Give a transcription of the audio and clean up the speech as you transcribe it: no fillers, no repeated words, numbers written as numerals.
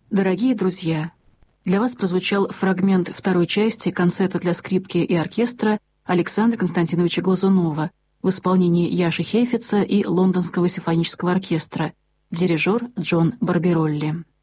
Дорогие друзья, для вас прозвучал фрагмент второй части концерта для скрипки и оркестра Александра Константиновича Глазунова в исполнении Яши Хейфица и Лондонского симфонического оркестра, дирижер Джон Барберолли.